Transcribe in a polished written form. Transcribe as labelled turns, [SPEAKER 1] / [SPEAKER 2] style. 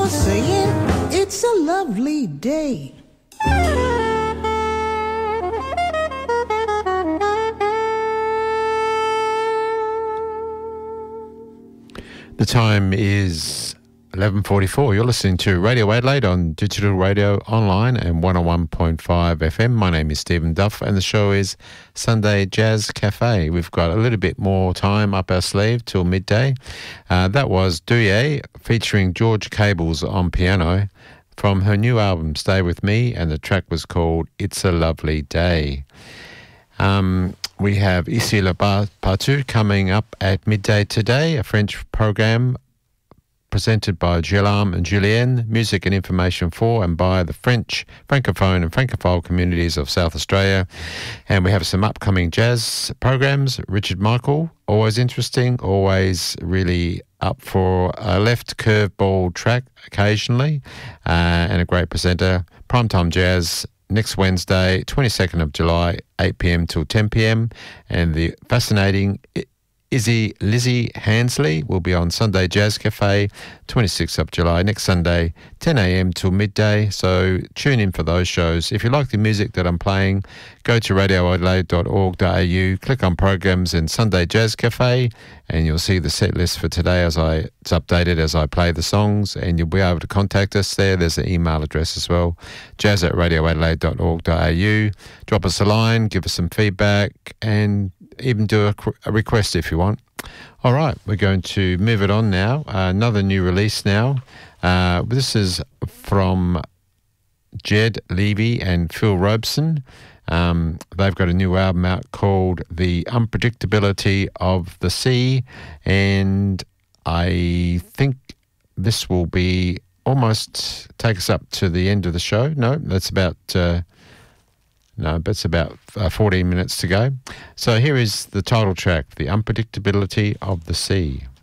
[SPEAKER 1] you're saying it's a lovely day.
[SPEAKER 2] The time is 11:44. You're listening to Radio Adelaide on digital radio, online and 101.5 FM. My name is Stephen Duff and the show is Sunday Jazz Cafe. We've got a little bit more time up our sleeve till midday. That was Douye featuring George Cables on piano from her new album Stay With Me, and the track was called It's a Lovely Day. We have Ici le Partout coming up at midday today, a French program presented by Guillaume and Julienne, music and information for and by the French, Francophone and Francophile communities of South Australia. And we have some upcoming jazz programs. Richard Michael, always interesting, always really up for a left curveball track occasionally, and a great presenter. Primetime Jazz next Wednesday, 22nd of July, 8 p.m. till 10 p.m. And the fascinating Lizzie Hansley will be on Sunday Jazz Cafe, 26th of July, next Sunday, 10 a.m. till midday. So tune in for those shows. If you like the music that I'm playing, go to radioadelaide.org.au, click on programs and Sunday Jazz Cafe, and you'll see the set list for today it's updated as I play the songs, and you'll be able to contact us there. There's an email address as well, jazz@radioadelaide.org.au. Drop us a line, give us some feedback, and even do a request if you want. All right, we're going to move it on now. Another new release now. This is from Jed Levy and Phil Robeson. They've got a new album out called The Unpredictability of the Sea, and I think this will be almost take us up to the end of the show. No, that's about... but it's about 14 minutes to go. So here is the title track, The Unpredictability of the Sea.